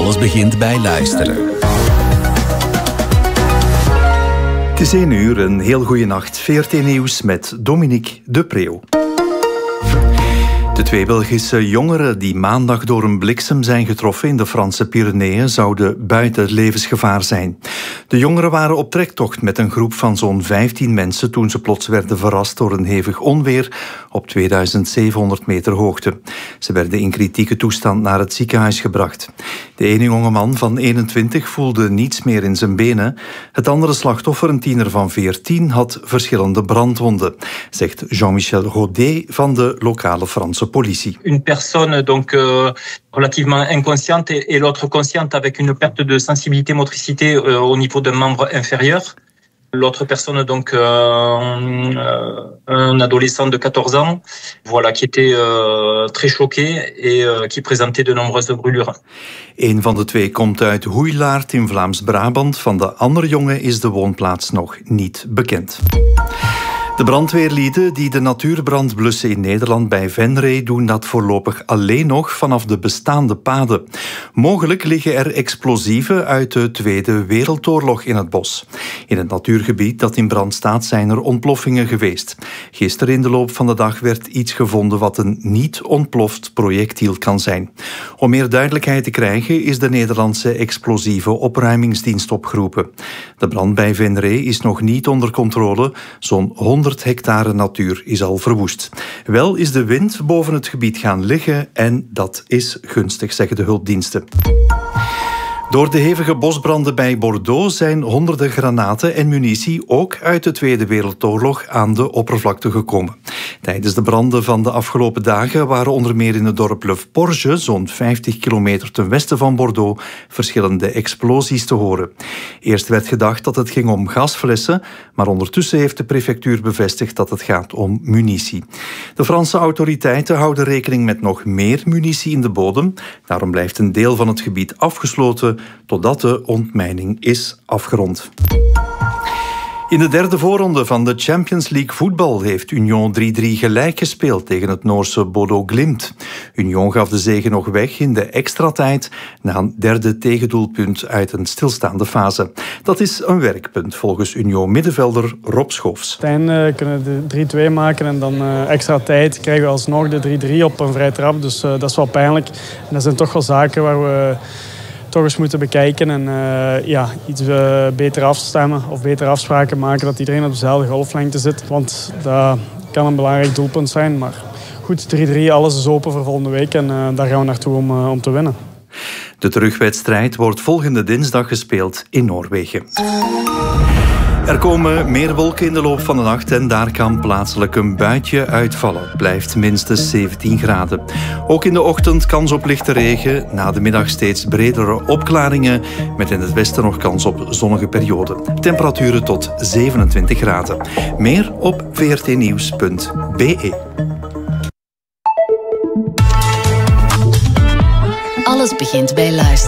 Alles begint bij luisteren. Het is 1 uur, een heel goede nacht. VRT Nieuws met Dominique de Preeuw. De 2 Belgische jongeren die maandag door een bliksem zijn getroffen in de Franse Pyreneeën zouden buiten het levensgevaar zijn. De jongeren waren op trektocht met een groep van zo'n 15 mensen toen ze plots werden verrast door een hevig onweer op 2700 meter hoogte. Ze werden in kritieke toestand naar het ziekenhuis gebracht. De ene jongeman van 21 voelde niets meer in zijn benen. Het andere slachtoffer, een tiener van 14, had verschillende brandwonden, zegt Jean-Michel Rodet van de lokale Franse politie. Une personne donc relativement inconsciente et l'autre consciente avec une perte de sensibilité motricité au niveau d'un membre inférieur. L'autre personne donc un adolescent de 14 ans, voilà, qui était très choqué et qui présentait de nombreuses brûlures. Een van de 2 komt uit Hoeilaard in Vlaams-Brabant. Van de andere jongen is de woonplaats nog niet bekend. De brandweerlieden die de natuurbrand blussen in Nederland bij Venray doen dat voorlopig alleen nog vanaf de bestaande paden. Mogelijk liggen er explosieven uit de Tweede Wereldoorlog in het bos. In het natuurgebied dat in brand staat zijn er ontploffingen geweest. Gisteren in de loop van de dag werd iets gevonden wat een niet ontploft projectiel kan zijn. Om meer duidelijkheid te krijgen is de Nederlandse explosieve opruimingsdienst opgeroepen. De brand bij Venray is nog niet onder controle. Zo'n 100 hectare natuur is al verwoest. Wel is de wind boven het gebied gaan liggen en dat is gunstig, zeggen de hulpdiensten. Door de hevige bosbranden bij Bordeaux zijn honderden granaten en munitie ook uit de Tweede Wereldoorlog aan de oppervlakte gekomen. Tijdens de branden van de afgelopen dagen waren onder meer in het dorp Le Porge, zo'n 50 kilometer ten westen van Bordeaux, verschillende explosies te horen. Eerst werd gedacht dat het ging om gasflessen, maar ondertussen heeft de prefectuur bevestigd dat het gaat om munitie. De Franse autoriteiten houden rekening met nog meer munitie in de bodem. Daarom blijft een deel van het gebied afgesloten totdat de ontmijning is afgerond. In de derde voorronde van de Champions League voetbal heeft Union 3-3 gelijk gespeeld tegen het Noorse Bodo Glimt. Union gaf de zege nog weg in de extratijd na een derde tegendoelpunt uit een stilstaande fase. Dat is een werkpunt volgens Union-middenvelder Rob Schoofs. Uiteindelijk kunnen we de 3-2 maken en dan extra tijd krijgen we alsnog de 3-3 op een vrije trap. Dus dat is wel pijnlijk. En dat zijn toch wel zaken waar we toch eens moeten bekijken en iets beter afstemmen of betere afspraken maken dat iedereen op dezelfde golflengte zit. Want dat kan een belangrijk doelpunt zijn. Maar goed, 3-3, alles is open voor volgende week en daar gaan we naartoe om te winnen. De terugwedstrijd wordt volgende dinsdag gespeeld in Noorwegen. Er komen meer wolken in de loop van de nacht en daar kan plaatselijk een buitje uitvallen. Het blijft minstens 17 graden. Ook in de ochtend kans op lichte regen, na de middag steeds bredere opklaringen, met in het westen nog kans op zonnige perioden. Temperaturen tot 27 graden. Meer op vrtnieuws.be. Alles begint bij luisteren.